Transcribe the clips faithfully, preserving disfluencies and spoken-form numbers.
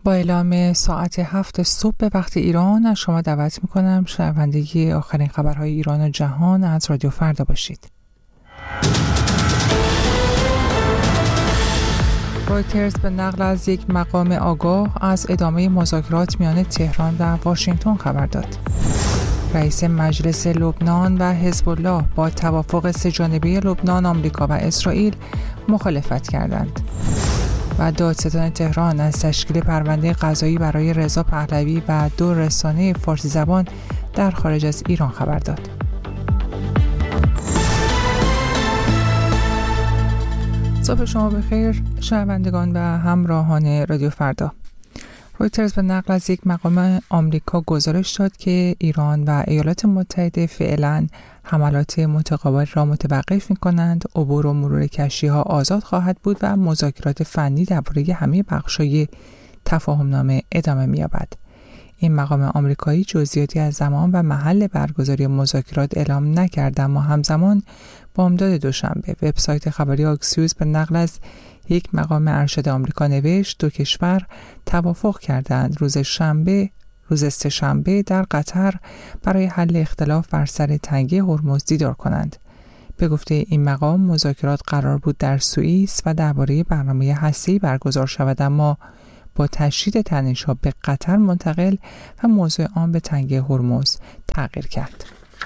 با اعلام ساعت هفت صبح به وقت ایران از شما دعوت میکنم شنوندگی آخرین خبرهای ایران و جهان از رادیو فردا باشید. رویترز به نقل از یک مقام آگاه از ادامه مذاکرات میان تهران و واشنگتن خبر داد. رئیس مجلس لبنان و حزب الله با توافق سه‌جانبه لبنان، آمریکا و اسرائیل مخالفت کردند. و دادستان تهران از تشکیل پرونده قضایی برای رضا پهلوی و دو رسانه فارسی زبان در خارج از ایران خبر داد. صبح شما بخیر شنوندگان و همراهان رادیو فردا. رویترز به نقل از یک مقام آمریکا گزارش داد که ایران و ایالات متحده فعلاً حملات متقابل را متوقف می‌کنند، عبور و مرور کشتی‌ها آزاد خواهد بود و مذاکرات فنی درباره همه بخش‌های تفاهم‌نامه ادامه می‌یابد. این مقام آمریکایی جزئیاتی از زمان و محل برگزاری مذاکرات اعلام نکرد، اما همزمان بامداد دوشنبه وبسایت خبری آکسیوس به نقل از یک مقام ارشد آمریکا نوشت دو کشور توافق کردند روز شنبه روز سه‌شنبه در قطر برای حل اختلاف بر سر تنگه هرمز دیدار کنند. به گفته این مقام مذاکرات قرار بود در سوئیس و درباره برنامه هسته‌ای برگزار شود، اما با تشدید تنش‌ها به قطر منتقل و موضوع آن به تنگه هرمز تغییر کرد.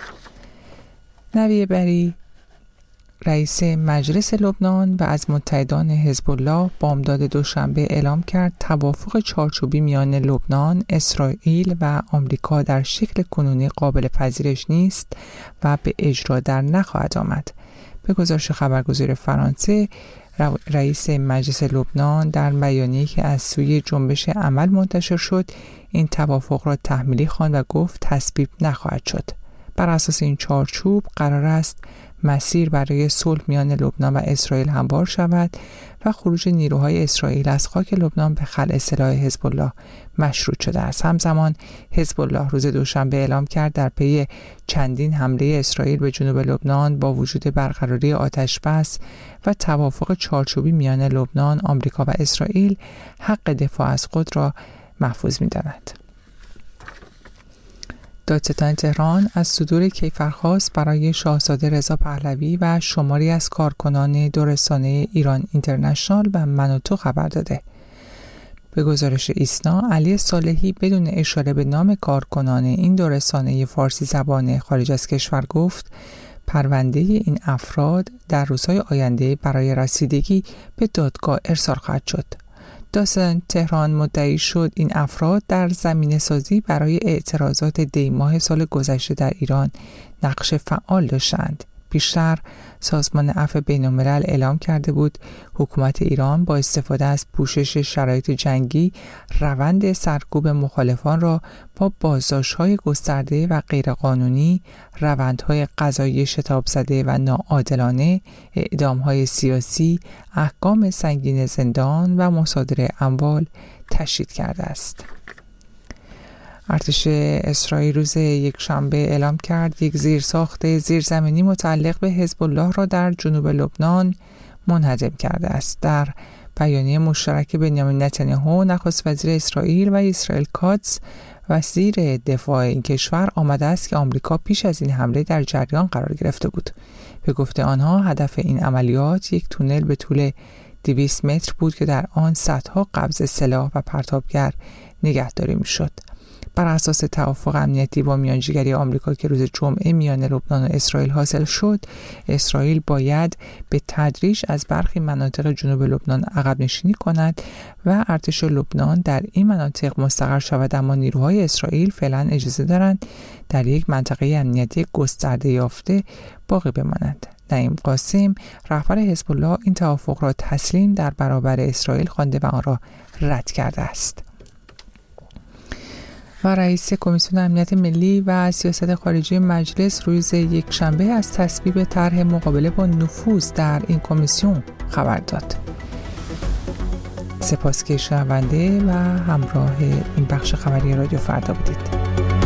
نویه بری رئیس مجلس لبنان و از متحدان حزب الله بامداد دوشنبه اعلام کرد توافق چارچوبی میان لبنان، اسرائیل و آمریکا در شکل کنونی قابل پذیرش نیست و به اجرا در نخواهد آمد. به گزارش خبرگزاری فرانسه، رئیس مجلس لبنان در بیانیه‌ای که از سوی جنبش عمل منتشر شد این توافق را تحمیلی خواند و گفت تصویب نخواهد شد. بر اساس این چارچوب قرار است مسیر برای صلح میان لبنان و اسرائیل هموار شود و خروج نیروهای اسرائیل از خاک لبنان به خلع سلاح حزب الله مشروط شده است. همزمان حزب الله روز دوشنبه اعلام کرد در پی چندین حمله اسرائیل به جنوب لبنان با وجود برقراری آتش بس و توافق چارچوبی میان لبنان، آمریکا و اسرائیل حق دفاع از خود را محفوظ می‌داند. دادستان تهران از صدور کیفرخواست برای شاهزاده رضا پهلوی و شماری از کارکنان دو رسانه ایران اینترنشنال و من و تو خبر داده. به گزارش ایسنا، علی صالحی بدون اشاره به نام کارکنان این دو رسانه فارسی زبان خارج از کشور گفت پرونده این افراد در روزهای آینده برای رسیدگی به دادگاه ارسال خواهد شد. دادستان تهران مدعی شد این افراد در زمینه سازی برای اعتراضات دی ماه سال گذشته در ایران نقش فعال داشتند. پیشتر سازمان عفو بین‌الملل اعلام کرده بود حکومت ایران با استفاده از پوشش شرایط جنگی روند سرکوب مخالفان را با بازداشت‌های گسترده و غیرقانونی، روندهای قضایی شتاب زده و ناعادلانه، اعدام‌های سیاسی، احکام سنگین زندان و مصادره اموال تشدید کرده است. ارتش اسرائیل روز یک شنبه اعلام کرد یک زیرساخت زیرزمینی متعلق به حزب الله را در جنوب لبنان منهدم کرده است. در بیانیه مشترک بنیامین نتانیاهو نخست وزیر اسرائیل و اسرائیل کاتز وزیر دفاع این کشور آمده است که آمریکا پیش از این حمله در جریان قرار گرفته بود. به گفته آنها هدف این عملیات یک تونل به طول دویست متر بود که در آن صدها قبض سلاح و پرتابگر نگهداری می‌شد. بر اساس توافق امنیتی با میانجیگری آمریکا که روز جمعه میان لبنان و اسرائیل حاصل شد، اسرائیل باید به تدریج از برخی مناطق جنوب لبنان عقب نشینی کند و ارتش لبنان در این مناطق مستقر شود، اما نیروهای اسرائیل فعلا اجازه دارند در یک منطقه امنیتی گسترده یافته باقی بمانند. نعیم قاسم رهبر حزب الله این توافق را تسلیم در برابر اسرائیل خوانده و آن را رد کرده است. و رئیس کمیسیون امنیت ملی و سیاست خارجی مجلس روز یک شنبه از تصویب طرح مقابله با نفوذ در این کمیسیون خبر داد. سپاس که شنونده و همراه این بخش خبری رادیو فردا بودید.